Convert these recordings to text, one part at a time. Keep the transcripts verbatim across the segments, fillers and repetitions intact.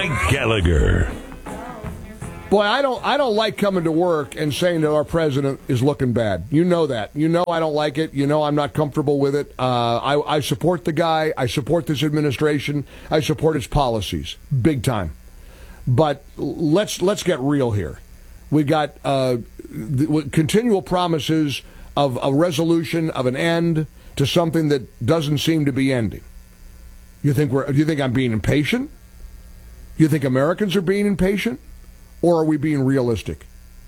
Mike Gallagher. Boy, I don't I don't like coming to work and saying that our president is looking bad. You know that. You know I don't like it. You know I'm not comfortable with it. Uh, I, I support the guy. I support this administration. I support its policies. Big time. But let's let's get real here. We got uh, the, continual promises of a resolution, of an end to something that doesn't seem to be ending. You think we're? Do you think I'm being impatient? You think Americans are being impatient? Or are we being realistic?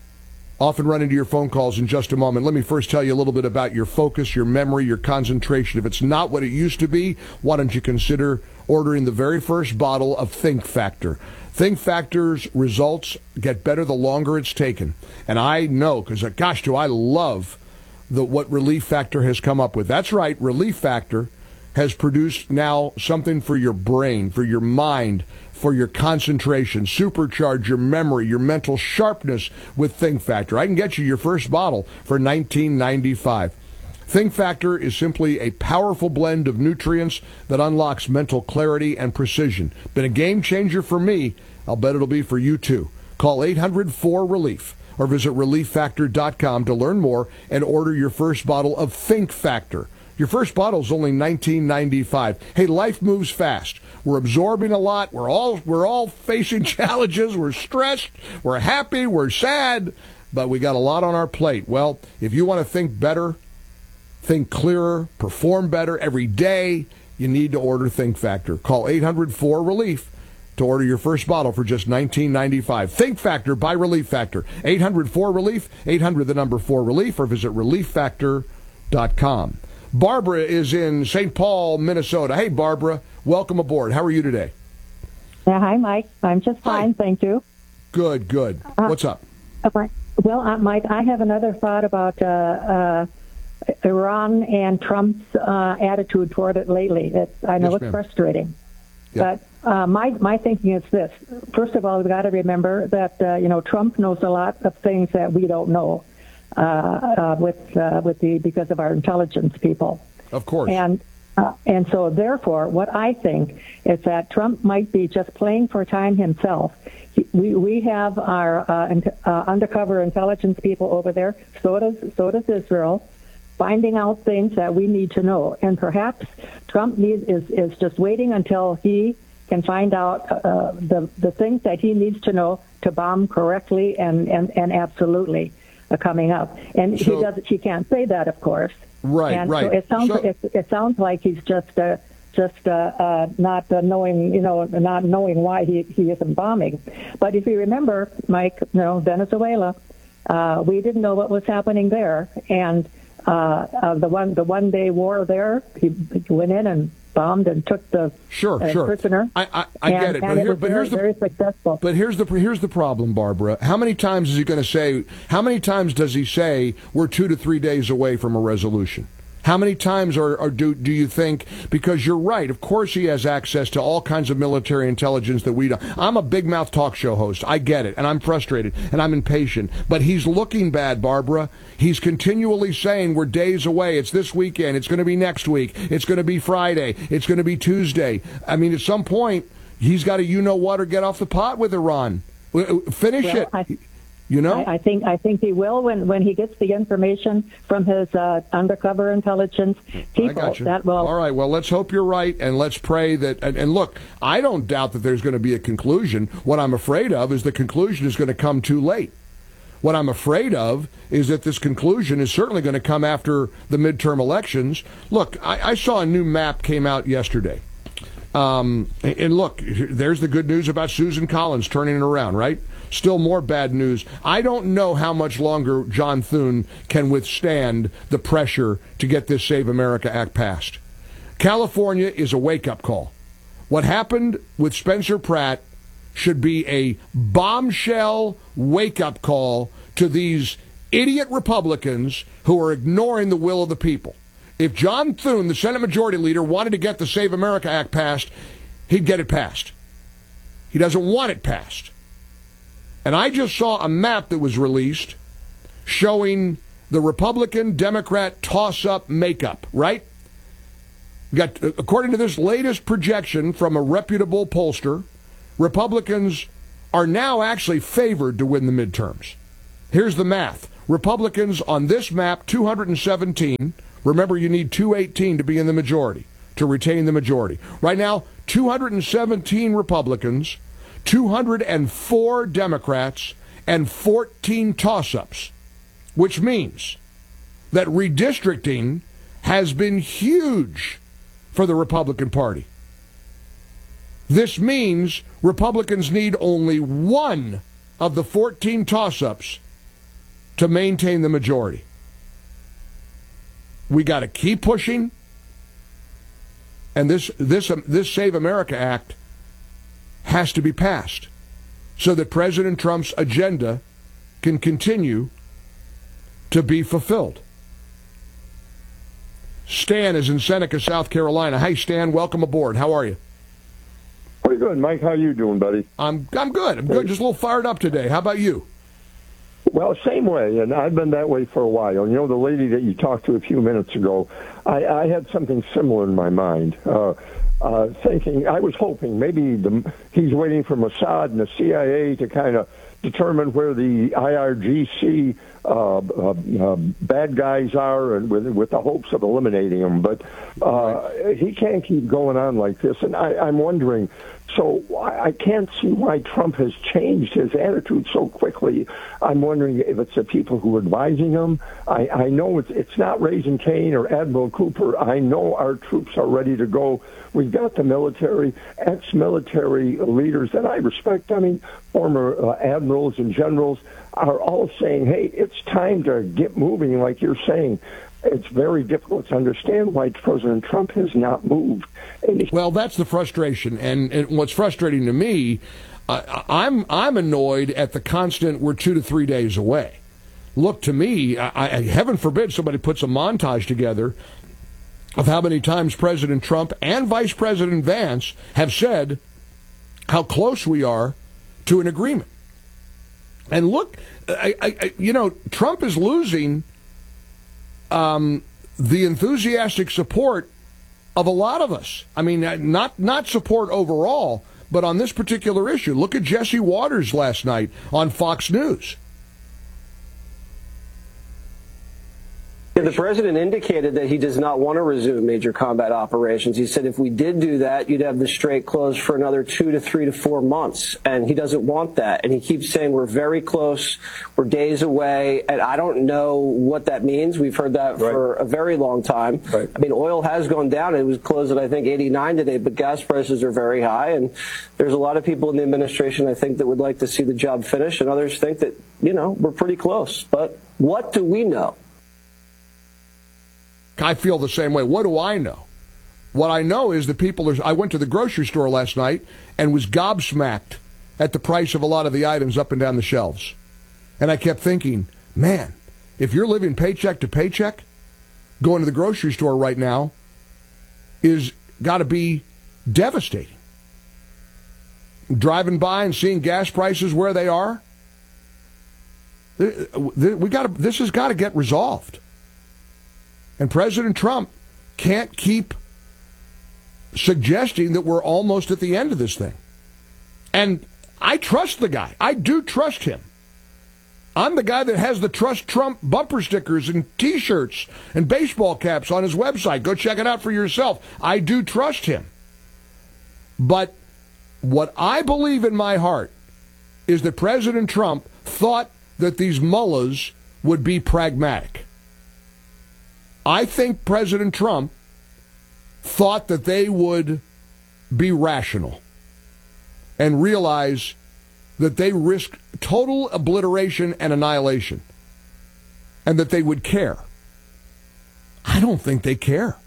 Often run into your phone calls in just a moment. Let me first tell you a little bit about your focus, your memory, your concentration. If it's not what it used to be, why don't you consider ordering the very first bottle of Think Factor? Think Factor's results get better the longer it's taken. And I know, because gosh, do I love the what Relief Factor has come up with. That's right, Relief Factor has produced now something for your brain, for your mind, for your concentration, supercharge your memory, your mental sharpness with Think Factor. I can get you your first bottle for nineteen ninety-five dollars. Think Factor is simply a powerful blend of nutrients that unlocks mental clarity and precision. Been a game changer for me. I'll bet it'll be for you too. Call eight hundred four relief or visit relief factor dot com to learn more and order your first bottle of Think Factor. Your first bottle is only nineteen ninety-five dollars. Hey, life moves fast. We're absorbing a lot. We're all we're all facing challenges. We're stressed. We're happy. We're sad. But we got a lot on our plate. Well, if you want to think better, think clearer, perform better every day, you need to order Think Factor. Call eight hundred four relief to order your first bottle for just nineteen ninety-five dollars. Think Factor by Relief Factor. eight hundred four relief, eight hundred the number four relief, or visit relief factor dot com. Barbara is in Saint Paul, Minnesota. Hey, Barbara, welcome aboard. How are you today? Yeah, hi, Mike. I'm just fine, Hi. Thank you. Good, good. Uh, What's up? Uh, well, uh, Mike, I have another thought about uh, uh, Iran and Trump's uh, attitude toward it lately. It's, I know Yes, it's ma'am. frustrating, Yep. but uh, my my thinking is this: first of all, we've got to remember that uh, you know Trump knows a lot of things that we don't know. Uh, uh, with uh, with the because of our intelligence people, Of course. and uh, and so therefore, what I think is that Trump might be just playing for time himself. He, we we have our uh, in, uh, undercover intelligence people over there. So does so does Israel, finding out things that we need to know. And perhaps Trump needs is is just waiting until he can find out uh, the the things that he needs to know to bomb correctly and and, and absolutely. Uh, coming up, and So- he doesn't. He can't say that, of course. Right, and right. So it sounds. So- it, it sounds like he's just, uh, just uh, uh, not uh, knowing. You know, not knowing why he, he isn't bombing. But if you remember, Mike, you know, Venezuela, uh, we didn't know what was happening there, and uh, uh, the one the one day war there, he, he went in and bombed and took the Sure, uh, sure. prisoner. I, I, I and, get it. and But, it here, was but very, here's the very successful. But here's the here's the problem, Barbara. How many times is he going to say? How many times does he say we're two to three days away from a resolution? How many times are, are do do you think? Because you're right. Of course, he has access to all kinds of military intelligence that we don't. I'm a big mouth talk show host. I get it, and I'm frustrated and I'm impatient. But he's looking bad, Barbara. He's continually saying we're days away. It's this weekend. It's going to be next week. It's going to be Friday. It's going to be Tuesday. I mean, at some point, he's got to you know what or get off the pot with Iran. Finish Well, it. I- You know, I, I think I think he will when, when he gets the information from his uh, undercover intelligence people. I got you. That will. All right. Well, let's hope you're right, and let's pray that. And, and look, I don't doubt that there's going to be a conclusion. What I'm afraid of is the conclusion is going to come too late. What I'm afraid of is that this conclusion is certainly going to come after the midterm elections. Look, I, I saw a new map came out yesterday. Um, and, and look, there's the good news about Susan Collins turning it around, right? Still more bad news. I don't know how much longer John Thune can withstand the pressure to get this Save America Act passed. California is a wake-up call. What happened with Spencer Pratt should be a bombshell wake-up call to these idiot Republicans who are ignoring the will of the people. If John Thune, the Senate Majority Leader, wanted to get the Save America Act passed, he'd get it passed. He doesn't want it passed. And I just saw a map that was released showing the Republican-Democrat toss-up makeup, right? We got, according to this latest projection from a reputable pollster, Republicans are now actually favored to win the midterms. Here's the math. Republicans on this map, two hundred seventeen. Remember, you need two eighteen to be in the majority, to retain the majority. Right now, two hundred seventeen Republicans, two hundred four Democrats, and fourteen toss-ups, which means that redistricting has been huge for the Republican Party. This means Republicans need only one of the fourteen toss-ups to maintain the majority. We got to keep pushing, and this this um, this Save America Act has to be passed so that President Trump's agenda can continue to be fulfilled. Stan is in Seneca, South Carolina. Hey, Stan, welcome aboard. How are you? Pretty good, Mike. How you doing, buddy? I'm I'm good. I'm good. Just a little fired up today. How about you? Well, same way, and I've been that way for a while. You know, the lady that you talked to a few minutes ago, I, I had something similar in my mind. Uh, uh, thinking, I was hoping maybe the, he's waiting for Mossad and the C I A to kind of determine where the I R G C uh, uh, uh, bad guys are, and with, with the hopes of eliminating them. But uh, he can't keep going on like this, and I, I'm wondering. So I can't see why Trump has changed his attitude so quickly. I'm wondering if it's the people who are advising him. I, I know it's, it's not Raising Cane or Admiral Cooper. I know our troops are ready to go. We've got the military, ex-military leaders that I respect. I mean, former uh, admirals and generals are all saying, hey, it's time to get moving, like you're saying. It's very difficult to understand why President Trump has not moved. Well, that's the frustration, and, and what's frustrating to me, uh, I'm I'm annoyed at the constant we're two to three days away. Look, to me, I, I, heaven forbid somebody puts a montage together of how many times President Trump and Vice President Vance have said how close we are to an agreement. And look, I, I, you know, Trump is losing Um, the enthusiastic support of a lot of us. I mean, not not support overall, but on this particular issue. Look at Jesse Waters last night on Fox News. The president indicated that he does not want to resume major combat operations. He said if we did do that, you'd have the strait closed for another two to three to four months. And he doesn't want that. And he keeps saying we're very close, we're days away. And I don't know what that means. We've heard that right. for a very long time. Right. I mean, oil has gone down. It was closed at, I think, eighty-nine today, but gas prices are very high. And there's a lot of people in the administration, I think, that would like to see the job finished. And others think that, you know, we're pretty close. But what do we know? I feel the same way. What do I know? What I know is that people are... I went to the grocery store last night and was gobsmacked at the price of a lot of the items up and down the shelves. And I kept thinking, man, if you're living paycheck to paycheck, going to the grocery store right now is got to be devastating. Driving by and seeing gas prices where they are, we got to. This has got to get resolved. And President Trump can't keep suggesting that we're almost at the end of this thing. And I trust the guy. I do trust him. I'm the guy that has the Trust Trump bumper stickers and T-shirts and baseball caps on his website. Go check it out for yourself. I do trust him. But what I believe in my heart is that President Trump thought that these mullahs would be pragmatic. I think President Trump thought that they would be rational and realize that they risk total obliteration and annihilation and that they would care. I don't think they care.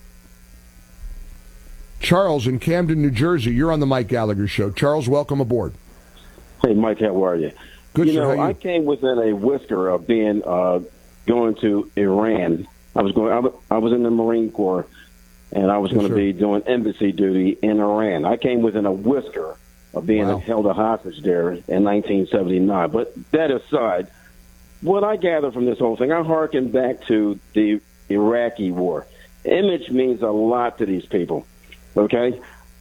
Charles in Camden, New Jersey, you're on the Mike Gallagher Show. Charles, welcome aboard. Hey, Mike, how are you? Good, you sir. know, How are you? I came within a whisker of being uh, going to Iran. I was going. I was, I was in the Marine Corps, and I was yes, going to be doing embassy duty in Iran. I came within a whisker of being wow. held a hostage there in nineteen seventy-nine. But that aside, what I gather from this whole thing, I hearken back to the Iraqi war. Image means a lot to these people. Okay,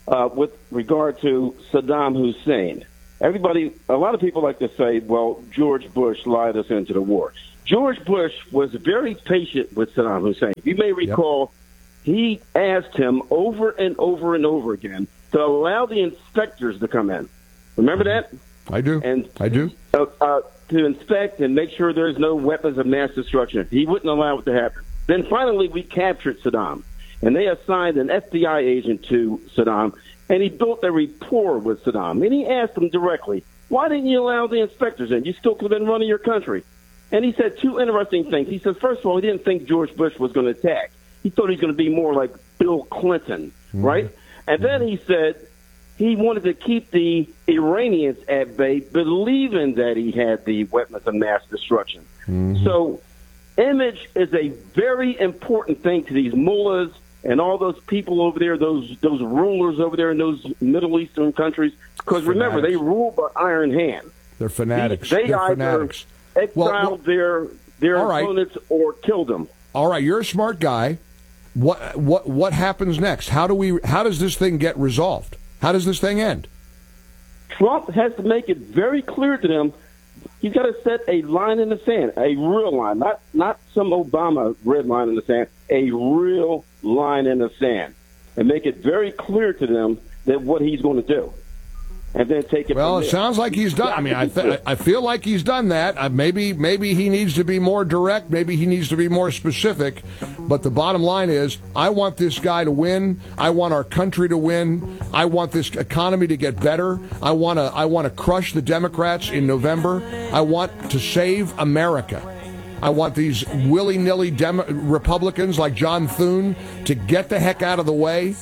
uh, with regard to Saddam Hussein. Everybody, a lot of people like to say, well, George Bush lied us into the war. George Bush was very patient with Saddam Hussein. You may recall yep. he asked him over and over and over again to allow the inspectors to come in. Remember that? I do. And I do. Uh, uh, to inspect and make sure there's no weapons of mass destruction. He wouldn't allow it to happen. Then finally we captured Saddam, and they assigned an F B I agent to Saddam, and he built a rapport with Saddam. And he asked him directly, why didn't you allow the inspectors in? You still could have been running your country. And he said two interesting things. He said, first of all, he didn't think George Bush was going to attack. He thought he was going to be more like Bill Clinton, mm-hmm. right? And mm-hmm. then he said he wanted to keep the Iranians at bay, believing that he had the weapons of mass destruction. Mm-hmm. So image is a very important thing to these mullahs and all those people over there, those those rulers over there in those Middle Eastern countries. Because remember, they rule by iron hand. They're fanatics. They, they They're either fanatics. exiled well, well, their their opponents right. or killed them. All right, you're a smart guy. What what what happens next? How do we? How does this thing get resolved? How does this thing end? Trump has to make it very clear to them. He's got to set a line in the sand, a real line, not not some Obama red line in the sand, a real line in the sand, and make it very clear to them that what he's going to do, and then take it. Well, from it there. sounds like he's done. I mean, I th- I feel like he's done that. Uh, maybe maybe he needs to be more direct. Maybe he needs to be more specific. But the bottom line is, I want this guy to win. I want our country to win. I want this economy to get better. I want to I want to crush the Democrats in November. I want to save America. I want these willy-nilly Demo- Republicans like John Thune to get the heck out of the way.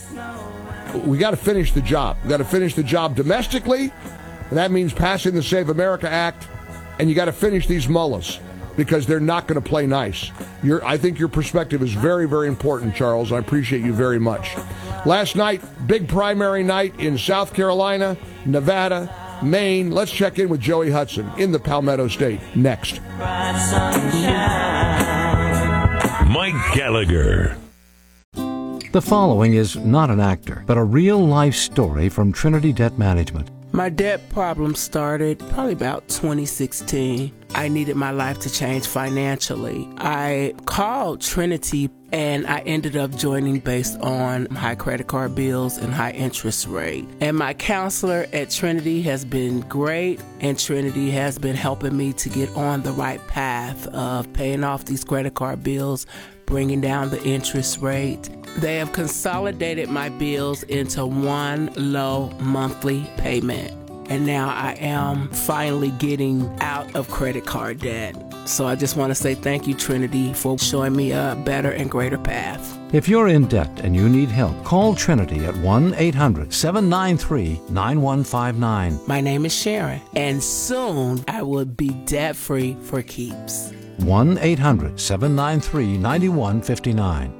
We got to finish the job. We got to finish the job domestically, and that means passing the Save America Act. And you got to finish these mullahs because they're not going to play nice. Your, I think your perspective is very, very important, Charles. I appreciate you very much. Last night, big primary night in South Carolina, Nevada, Maine. Let's check in with Joey Hudson in the Palmetto State next. Mike Gallagher. The following is not an actor, but a real-life story from Trinity Debt Management. My debt problem started probably about twenty sixteen. I needed my life to change financially. I called Trinity and I ended up joining based on high credit card bills and high interest rate. And my counselor at Trinity has been great, and Trinity has been helping me to get on the right path of paying off these credit card bills, bringing down the interest rate. They have consolidated my bills into one low monthly payment. And now I am finally getting out of credit card debt. So I just want to say thank you, Trinity, for showing me a better and greater path. If you're in debt and you need help, call Trinity at one eight hundred seven nine three nine one five nine. My name is Sharon, and soon I will be debt-free for keeps. one eight hundred seven nine three nine one five nine.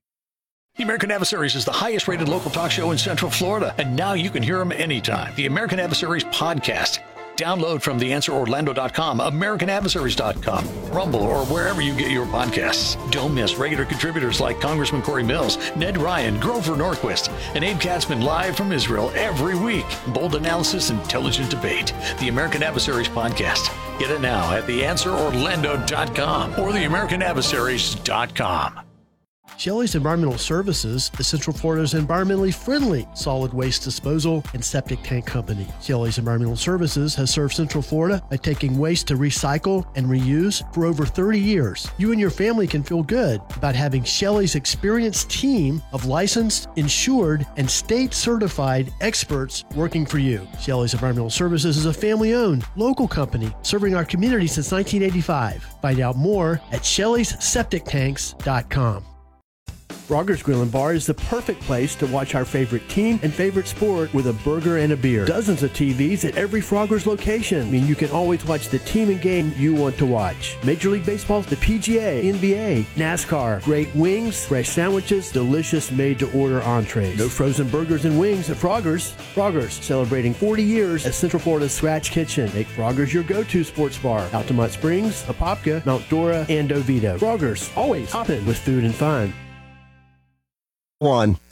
The American Adversaries is the highest rated local talk show in Central Florida, and now you can hear them anytime. The American Adversaries podcast. Download from the answer orlando dot com, american adversaries dot com, Rumble, or wherever you get your podcasts. Don't miss regular contributors like Congressman Corey Mills, Ned Ryan, Grover Norquist, and Abe Katzman live from Israel every week. Bold analysis, intelligent debate. The American Adversaries podcast. Get it now at the answer orlando dot com or the american adversaries dot com. Shelley's Environmental Services is Central Florida's environmentally friendly solid waste disposal and septic tank company. Shelley's Environmental Services has served Central Florida by taking waste to recycle and reuse for over thirty years. You and your family can feel good about having Shelley's experienced team of licensed, insured, and state-certified experts working for you. Shelley's Environmental Services is a family-owned, local company serving our community since nineteen eighty-five. Find out more at shelleys septic tanks dot com. Frogger's Grill and Bar is the perfect place to watch our favorite team and favorite sport with a burger and a beer. Dozens of T Vs at every Frogger's location. I mean, you can always watch the team and game you want to watch. Major League Baseball, the P G A, N B A, NASCAR, great wings, fresh sandwiches, delicious made-to-order entrees. No frozen burgers and wings at Frogger's. Frogger's, celebrating forty years as Central Florida's Scratch Kitchen. Make Frogger's your go-to sports bar. Altamont Springs, Apopka, Mount Dora, and Oviedo. Frogger's, always hopping with food and fun. One.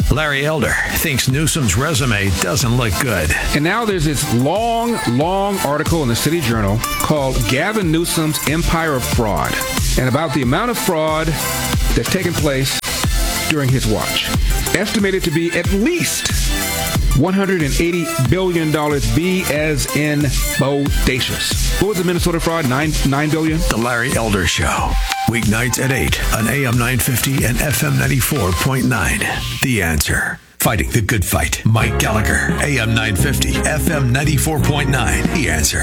Larry Elder thinks Newsom's resume doesn't look good. And now there's this long, long article in the City Journal called Gavin Newsom's Empire of Fraud, and about the amount of fraud that's taken place during his watch. Estimated to be at least one hundred eighty billion dollars, B as in bodacious. What was the Minnesota fraud? Nine, nine billion? The Larry Elder Show. Weeknights at eight on A M nine fifty and F M ninety-four point nine. The Answer. Fighting the good fight. Mike Gallagher. A M nine fifty, F M ninety-four point nine. The Answer.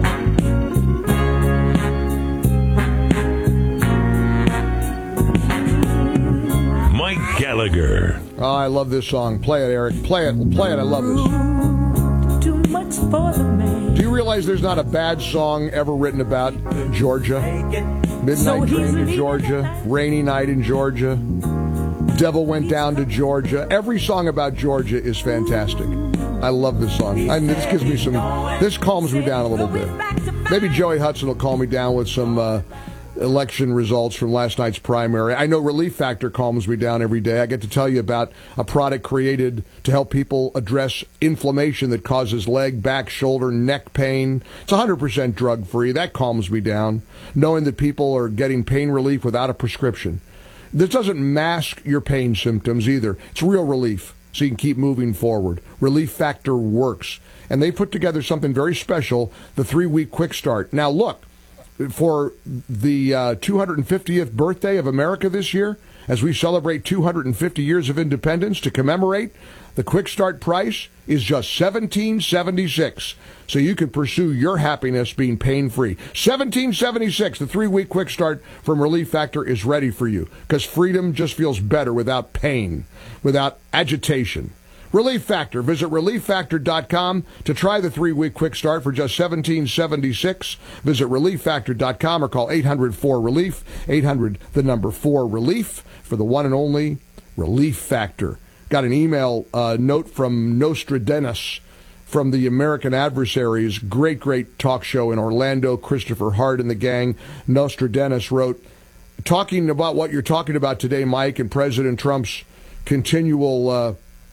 Mike Gallagher. Oh, I love this song. Play it, Eric. Play it. Play it. I love this. Too much for the man. Do you realize there's not a bad song ever written about Georgia? Midnight Train to Georgia, Rainy Night in Georgia, Devil Went Down to Georgia. Every song about Georgia is fantastic. I love this song. I mean, this gives me some, this calms me down a little bit. Maybe Joey Hudson will calm me down with some uh, election results from last night's primary. I know Relief Factor calms me down every day. I get to tell you about a product created to help people address inflammation that causes leg, back, shoulder, neck pain. It's one hundred percent drug-free. That calms me down, knowing that people are getting pain relief without a prescription. This doesn't mask your pain symptoms either. It's real relief, so you can keep moving forward. Relief Factor works. And they put together something very special, the three-week quick start. Now, look, for the uh, two hundred fiftieth birthday of America this year, as we celebrate two hundred fifty years of independence to commemorate, the quick start price is just seventeen seventy-six. So you can pursue your happiness being pain-free. seventeen seventy-six, the three-week quick start from Relief Factor is ready for you, because freedom just feels better without pain, without agitation. Relief Factor. Visit relief factor dot com to try the three-week quick start for just seventeen seventy-six. Visit relief factor dot com or call eight hundred four relief, eight hundred the number four relief for the one and only Relief Factor. Got an email uh, note from Nostradamus from the American Adversaries. Great, great talk show in Orlando. Christopher Hart and the gang. Nostradamus wrote, talking about what you're talking about today, Mike, and President Trump's continual uh,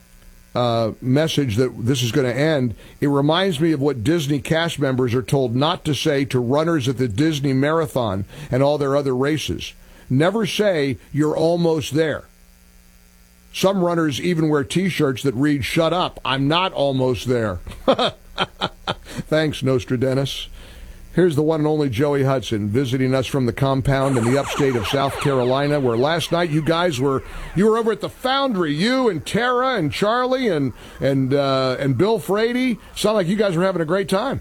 Uh, message that this is going to end, it reminds me of what Disney cast members are told not to say to runners at the Disney Marathon and all their other races. Never say you're almost there. Some runners even wear T-shirts that read, "Shut up, I'm not almost there." Thanks, Nostradamus. Here's the one and only Joey Hudson visiting us from the compound in the upstate of South Carolina, where last night you guys were you were over at the Foundry. You and Tara and Charlie and and uh, and Bill Frady. Sound like you guys were having a great time.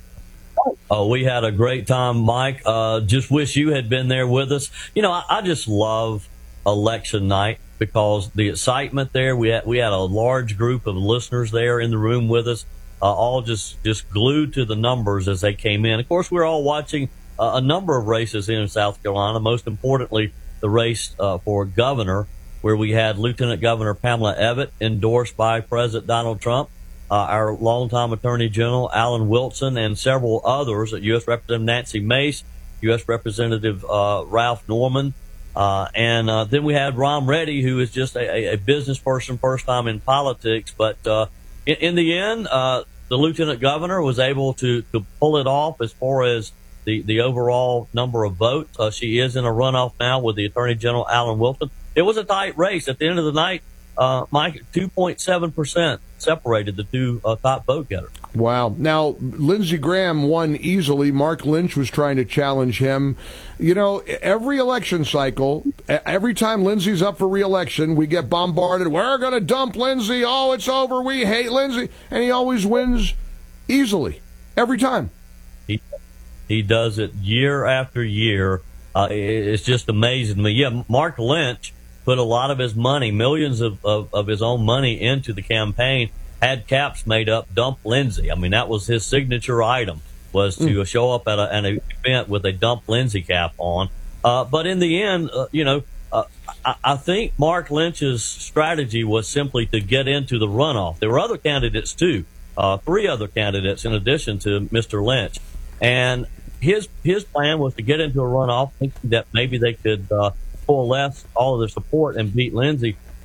Oh, we had a great time, Mike. Uh, just wish you had been there with us. You know, I, I just love election night because the excitement there. We had we had a large group of listeners there in the room with us. Uh, all just, just glued to the numbers as they came in. Of course, we're all watching uh, a number of races in South Carolina, most importantly, the race uh, for governor, where we had Lieutenant Governor Pamela Abbott endorsed by President Donald Trump, uh, our longtime Attorney General Alan Wilson, and several others, U S Representative Nancy Mace, U S Representative uh, Ralph Norman, uh, and uh, then we had Ron Reddy, who is just a, a business person, first time in politics, but uh, in, in the end, uh, the lieutenant governor was able to, to pull it off as far as the, the overall number of votes. Uh, she is in a runoff now with the Attorney General Alan Wilson. It was a tight race. At the end of the night, uh, Mike, two point seven percent separated the two uh, top vote getters. Wow. Now, Lindsey Graham won easily. Mark Lynch was trying to challenge him. You know, every election cycle, every time Lindsey's up for re-election, we get bombarded. We're going to dump Lindsey. Oh, it's over. We hate Lindsey. And he always wins easily. Every time. He, he does it year after year. Uh, it's just amazing to me. Yeah, Mark Lynch put a lot of his money, millions of, of, of his own money into the campaign, had caps made up, dump Lindsey. I mean, that was his signature item, was to mm. show up at, a, at an event with a dump Lindsey cap on. Uh, but in the end, uh, you know, uh, I, I think Mark Lynch's strategy was simply to get into the runoff. There were other candidates, too, uh, three other candidates in addition to Mister Lynch. And his his plan was to get into a runoff, thinking that maybe they could uh, coalesce all of their support and beat Lindsey. Uh,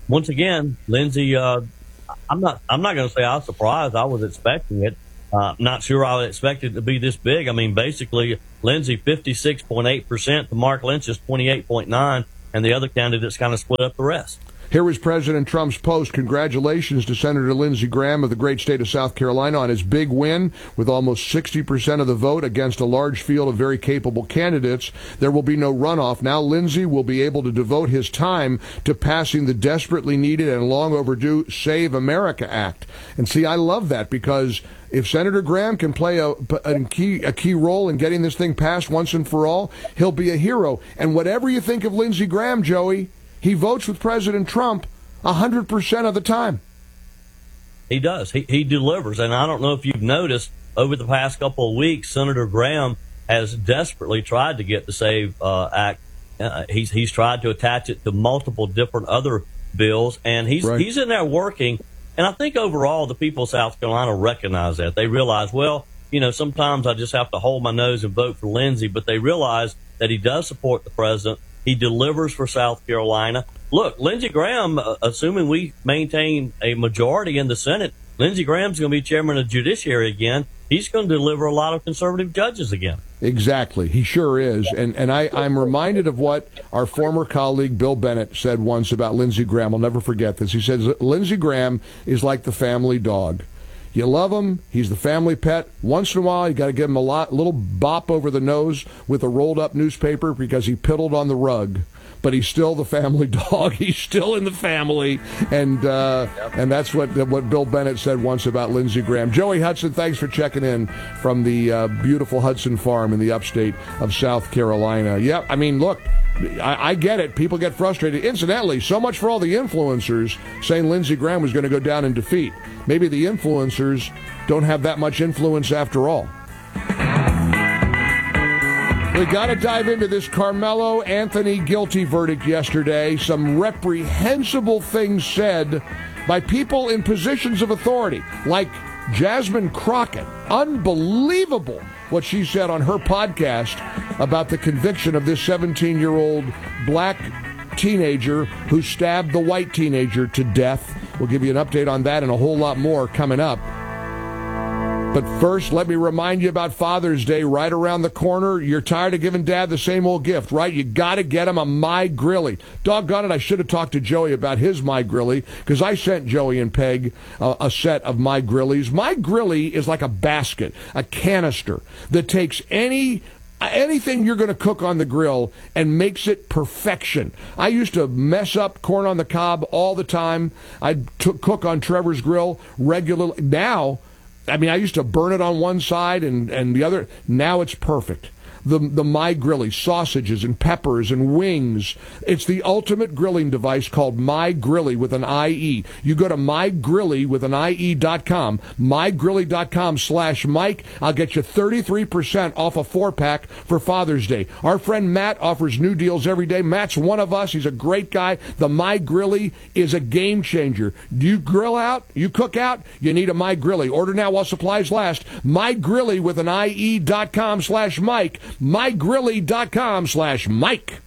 once again, Lindsey, uh, I'm not I'm not going to say I was surprised. I was expecting it. Uh, not sure I would expect it to be this big. I mean, basically, Lindsey fifty-six point eight percent to Mark Lynch's twenty-eight point nine percent, and the other candidates kind of split up the rest. Here was President Trump's post. Congratulations to Senator Lindsey Graham of the great state of South Carolina on his big win with almost sixty percent of the vote against a large field of very capable candidates. There will be no runoff. Now Lindsey will be able to devote his time to passing the desperately needed and long overdue Save America Act. And see, I love that, because if Senator Graham can play a, a, key, a key role in getting this thing passed once and for all, he'll be a hero. And whatever you think of Lindsey Graham, Joey, he votes with President Trump one hundred percent of the time. He does. He, he delivers. And I don't know if you've noticed, over the past couple of weeks, Senator Graham has desperately tried to get the SAVE uh, Act. Uh, he's he's tried to attach it to multiple different other bills, and he's right. he's in there working. And I think overall the people of South Carolina recognize that. They realize, well, you know, sometimes I just have to hold my nose and vote for Lindsey, but they realize that he does support the president. He delivers for South Carolina. Look, Lindsey Graham, uh, assuming we maintain a majority in the Senate, Lindsey Graham's going to be chairman of the Judiciary again. He's going to deliver a lot of conservative judges again. Exactly. He sure is. And and I, I'm reminded of what our former colleague Bill Bennett said once about Lindsey Graham. I'll never forget this. He says, Lindsey Graham is like the family dog. You love him. He's the family pet. Once in a while, you got to give him a lot, little bop over the nose with a rolled-up newspaper because he piddled on the rug. But he's still the family dog. He's still in the family, and uh, yep. and that's what what Bill Bennett said once about Lindsey Graham. Joey Hudson, thanks for checking in from the uh, beautiful Hudson Farm in the upstate of South Carolina. Yep, I mean, look. I, I get it. People get frustrated. Incidentally, so much for all the influencers saying Lindsey Graham was going to go down in defeat. Maybe the influencers don't have that much influence after all. We got to dive into this Carmelo Anthony guilty verdict yesterday. Some reprehensible things said by people in positions of authority, like Jasmine Crockett. Unbelievable what she said on her podcast about the conviction of this seventeen-year-old black teenager who stabbed the white teenager to death. We'll give you an update on that and a whole lot more coming up. But first, let me remind you about Father's Day right around the corner. You're tired of giving Dad the same old gift, right? You got to get him a My Grilly. Doggone it, I should have talked to Joey about his My Grilly, because I sent Joey and Peg uh, a set of My Grillies. My Grilly is like a basket, a canister that takes any... anything you're going to cook on the grill and makes it perfection. I used to mess up corn on the cob all the time. I'd t- cook on Trevor's grill regularly. Now, I mean, I used to burn it on one side and, and the other. Now it's perfect. The the My Grilly, sausages and peppers and wings. It's the ultimate grilling device called My Grilly with an I E. You go to My Grilly with an I E dot com, my grilly dot com slash Mike. I'll get you thirty-three percent off a four-pack for Father's Day. Our friend Matt offers new deals every day. Matt's one of us. He's a great guy. The My Grilly is a game changer. Do you grill out? You cook out? You need a My Grilly. Order now while supplies last. My Grilly with an I E dot com slash Mike. my grilly dot com slash Mike.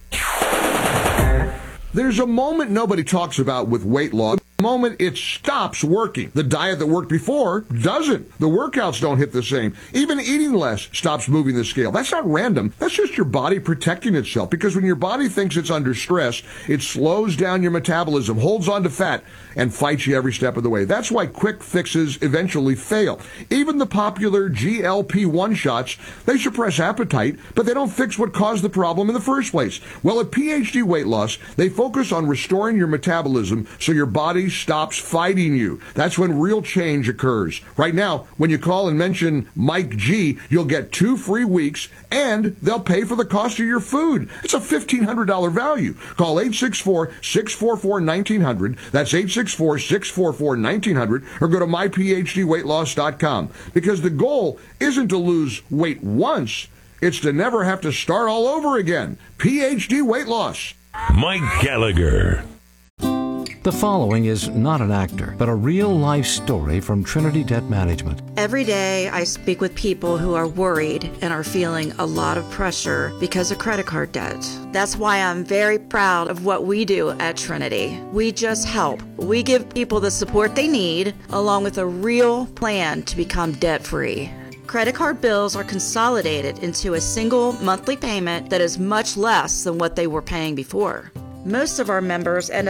There's a moment nobody talks about with weight loss. The moment it stops working. The diet that worked before doesn't. The workouts don't hit the same. Even eating less stops moving the scale. That's not random. That's just your body protecting itself, because when your body thinks it's under stress, it slows down your metabolism, holds on to fat, and fights you every step of the way. That's why quick fixes eventually fail. Even the popular G L P one shots, they suppress appetite, but they don't fix what caused the problem in the first place. Well, at P H D Weight Loss, they focus on restoring your metabolism so your body stops fighting you. That's when real change occurs. Right now, when you call and mention Mike G, you'll get two free weeks, and they'll pay for the cost of your food. It's a fifteen hundred dollars value. Call eight six four, six four four, one nine zero zero. That's eight six four, six four four, one nine zero zero, or go to my p h d weight loss dot com. Because the goal isn't to lose weight once, it's to never have to start all over again. P H D Weight Loss. Mike Gallagher. The following is not an actor, but a real-life story from Trinity Debt Management. Every day I speak with people who are worried and are feeling a lot of pressure because of credit card debt. That's why I'm very proud of what we do at Trinity. We just help. We give people the support they need, along with a real plan to become debt-free. Credit card bills are consolidated into a single monthly payment that is much less than what they were paying before. Most of our members end